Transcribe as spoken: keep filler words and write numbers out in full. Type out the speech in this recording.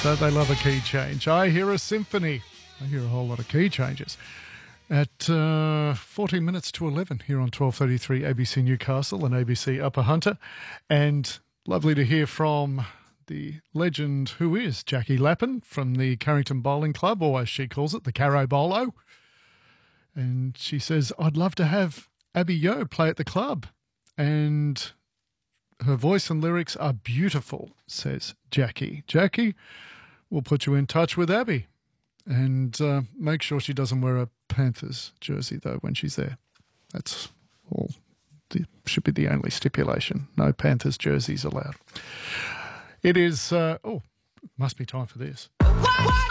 Don't they love a key change? I hear a symphony. I hear a whole lot of key changes. At uh, fourteen minutes to eleven here on twelve thirty-three A B C Newcastle and A B C Upper Hunter. And lovely to hear from the legend who is Jackie Lappin from the Carrington Bowling Club, or as she calls it, the Caro Bolo. And she says, I'd love to have Abby Yo play at the club. And her voice and lyrics are beautiful, says Jackie. Jackie, we'll put you in touch with Abby. And uh, make sure she doesn't wear a Panthers jersey, though, when she's there. That's all. The, should be the only stipulation. No Panthers jerseys allowed. It is, uh, oh, must be time for this. What? What?